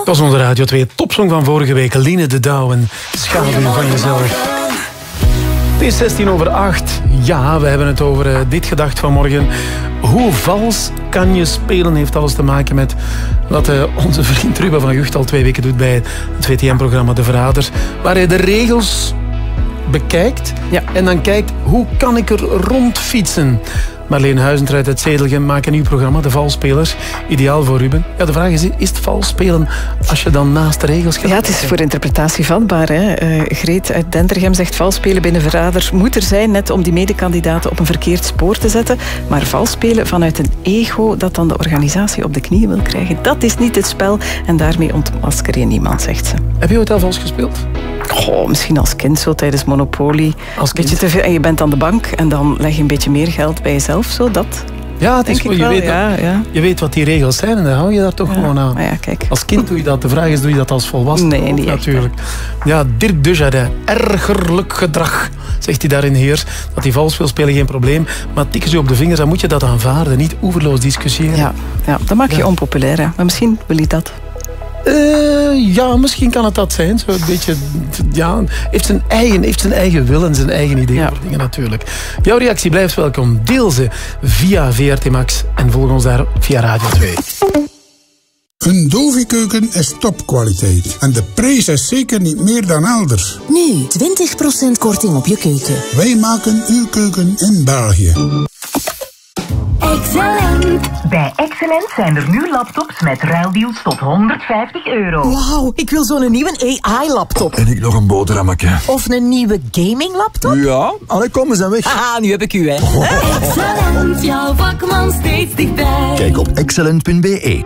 Dat was onze Radio 2 topsong van vorige week. Line de Douw en Schaduw van jezelf. Het is 7:16. Ja, we hebben het over dit gedacht vanmorgen. Hoe vals kan je spelen heeft alles te maken met wat onze vriend Ruben van Gucht al 2 weken doet bij het VTM-programma De Verraders. Waar hij de regels bekijkt en dan kijkt hoe kan ik er rondfietsen. Marleen Huizentruid uit Zedelgem maakt een nieuw programma, De Valspelers. Ideaal voor Ruben. Ja, de vraag is het vals spelen als je dan naast de regels gaat? Ja, het is voor interpretatie vatbaar. Hè? Greet uit Dentergem zegt vals spelen binnen Verraders moet er zijn net om die medekandidaten op een verkeerd spoor te zetten. Maar vals spelen vanuit een ego dat dan de organisatie op de knieën wil krijgen, dat is niet het spel en daarmee ontmasker je niemand, zegt ze. Heb je ooit al vals gespeeld? Goh, misschien als kind zo tijdens Monopoly. Als kind? Beetje te veel, en je bent aan de bank en dan leg je een beetje meer geld bij jezelf. Zo, dat. Ja, het is goed. Je weet wat die regels zijn en dan hou je daar toch gewoon aan. Ja, kijk. Als kind doe je dat. De vraag is, doe je dat als volwassene? Nee, niet natuurlijk. Echt, ja, Dirk Desjardins. Ergerlijk gedrag, zegt hij daarin Heers. Dat hij vals wil spelen, geen probleem. Maar tikken ze op de vingers, dan moet je dat aanvaarden. Niet oeverloos discussiëren. Ja, dan maak je onpopulair. Hè. Maar misschien wil hij dat. Ja, misschien kan het dat zijn. Zo een beetje, ja, heeft zijn eigen wil en zijn eigen idee voor dingen natuurlijk. Jouw reactie blijft welkom. Deel ze via VRT Max en volg ons daar via Radio 2. Een Dovi-keuken is topkwaliteit. En de prijs is zeker niet meer dan elders. Nu 20% korting op je keuken. Wij maken uw keuken in België. Excellent! Bij Excellent zijn er nu laptops met ruildeals tot €150. Wauw, ik wil zo'n nieuwe AI-laptop. En ik nog een boterhammetje. Of een nieuwe gaming-laptop? Ja, allee, kom eens aan weg. Haha, nu heb ik u, hè. Excellent, jouw vakman steeds dichtbij. Kijk op excellent.be.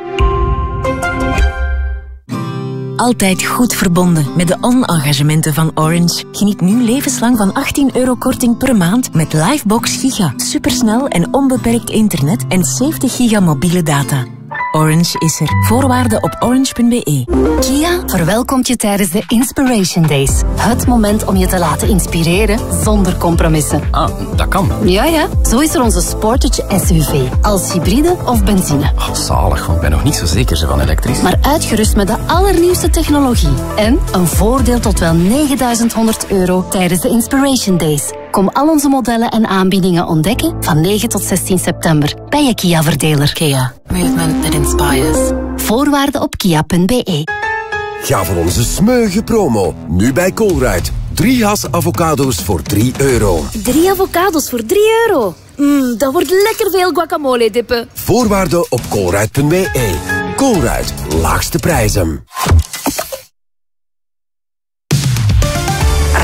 Altijd goed verbonden met de on-engagementen van Orange. Geniet nu levenslang van €18 korting per maand met Livebox Giga. Supersnel en onbeperkt internet en 70 giga mobiele data. Orange is er. Voorwaarden op orange.be. Kia verwelkomt je tijdens de Inspiration Days. Het moment om je te laten inspireren zonder compromissen. Ah, dat kan. Ja. Zo is er onze Sportage SUV. Als hybride of benzine. Oh, zalig, want ik ben nog niet zo zeker van elektrisch. Maar uitgerust met de allernieuwste technologie. En een voordeel tot wel €9.100 tijdens de Inspiration Days. Kom al onze modellen en aanbiedingen ontdekken van 9 tot 16 september bij je Kia-verdeler. Kia. Movement that inspires. Voorwaarden op kia.be. Ga voor onze smeuïge promo. Nu bij Colruyt. 3 has avocado's voor €3. 3 avocados voor €3. Dat wordt lekker veel guacamole dippen. Voorwaarden op colruyt.be. Colruyt, laagste prijzen.